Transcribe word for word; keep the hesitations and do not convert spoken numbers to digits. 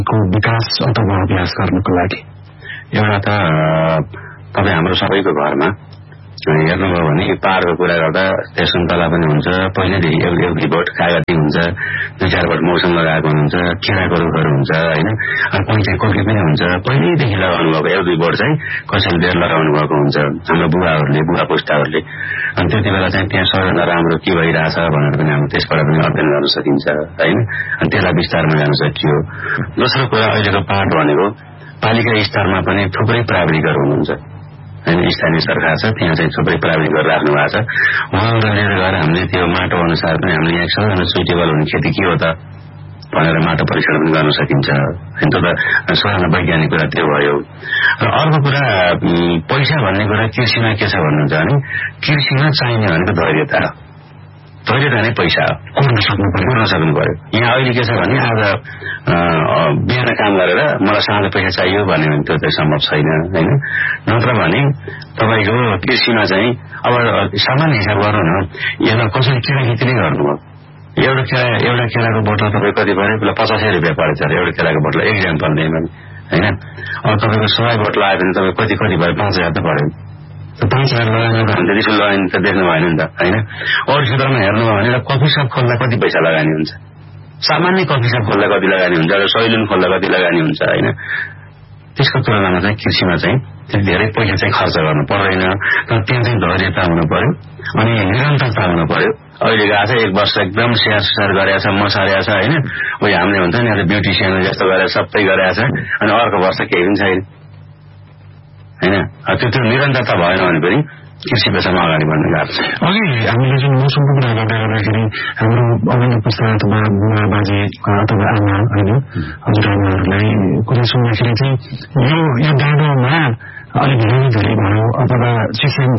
को विकास अथवा अभ्यास गर्नको लागि? एउटा त तपाईँ हाम्रो सबैको घरमा हेर्नुभयो भने पहाडको कुरा गर्दा त्यो सुन्तला पनि हुन्छ, पहिल्यैदेखि एउटा एउटा बोट कागती हुन्छ, दुई चार बोट मौसम लगाएको हुन्छ, केराको रुखहरू हुन्छ होइन, अनि कोही चाहिँ कोकी पनि हुन्छ। पहिल्यैदेखि लगाउनु भएको एक दुई बोट चाहिँ कसैले बेर लगाउनु भएको हुन्छ हाम्रो बुवाहरूले, बुवा पुस्ताहरूले। अनि त्यति बेला चाहिँ त्यहाँ सबैभन्दा राम्रो के भइरहेछ भनेर पनि हामी त्यसबाट पनि अध्ययन गर्न सकिन्छ होइन, अनि त्यसलाई विस्तारमा जान सकियो। दोस्रो कुरा अहिलेको पहाड भनेको पालिका स्तरमा पनि थुप्रै प्राविधिकहरू हुनुहुन्छ होइन, स्थानीय सरकार छ त्यहाँ चाहिँ थुप्रै प्राविधिकहरू राख्नु भएको छ। उहाँबाट लिएर गएर हामीले त्यो माटो अनुसार पनि हामीले यहाँ सबैभन्दा सुइटेबल हुने खेती के हो त भनेर माटो परीक्षण पनि गर्न सकिन्छ होइन। त्यो त सबैभन्दा वैज्ञानिक कुरा त्यो भयो। र अर्को कुरा पैसा भन्ने कुरा कृषिमा के छ भन्नुहुन्छ भने कृषिमा चाहिने भनेको धैर्यता हो। धैर्यता नै पैसा हो, कुर्न सक्नु पर्यो कुर्न सक्नु पर्यो। यहाँ अहिले के छ भने आज बिहान काम गरेर मलाई साँझ पैसा चाहियो भन्यो भने त्यो चाहिँ सम्भव छैन होइन। नत्र भने तपाईँको कृषिमा चाहिँ अब सामान्य हिसाब गर्नु न, यसलाई कसरी केरा खेती नै गर्नुभयो, एउटा केरा एउटा केराको बोटल तपाईँ कति पऱ्यो, पहिला पचासै रुपियाँ परेछ अरे एउटा केराको बोटल, एक्जाम्पल दिएँ भने होइन। अब तपाईँको सय बोट लगायो भने तपाईँ कति कति भयो, पाँच हजार त पऱ्यो। पाँच हजार लगाएन भने त्यसो लगानी त देख्नु भएन नि त होइन। अरू क्षेत्रमा हेर्नुभयो भने कफी सप खोल्दा कति पैसा लगानी हुन्छ, सामान्य कफी सप खोल्दा कति लगानी हुन्छ, र सैलुन खोल्दा कति लगानी हुन्छ होइन। त्यसको तुलनामा चाहिँ कृषिमा चाहिँ त्यति धेरै पैसा चाहिँ खर्च गर्नु पर्दैन, तर त्यहाँ चाहिँ धैर्यता हुनु पर्यो अनि निरन्तरता हुनु पर्यो। अहिले गएको छ एक वर्ष एकदम स्याहार सुसार गरेको छ, मसारेको छ होइन, उयो हामीले हुन्छ नि एउटा ब्युटिसियन जस्तो गरेर सबै गरेको छ, अनि अर्को वर्ष केही पनि छैन होइन। त्यो त्यो निरन्तरता भएन भने पनि कृषि पेसामा अगाडि बढ्न गाह्रो छ। अघि हामीले जुन मौसमको कुरा गर्दै गर्दाखेरि हाम्रो अगाडि पुस्ता अथवा बुवा बाजे अथवा आमा होइन हजुरआमाहरूलाई कुरा सुन्दाखेरि चाहिँ यो यो डाँडोमा अलिक धेरै धेरै भयो अथवा चिसो